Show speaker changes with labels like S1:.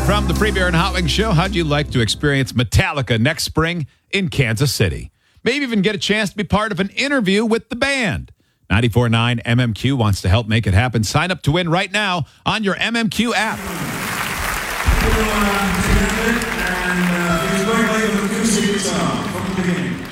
S1: From the Free Beer and Hot Wings Show, how'd you like to experience Metallica next spring in Kansas City? Maybe even get a chance to be part of an interview with the band. 94.9 MMQ wants to help make it happen. Sign up to win right now on your MMQ app.
S2: And he's going to play an acoustic guitar from the beginning.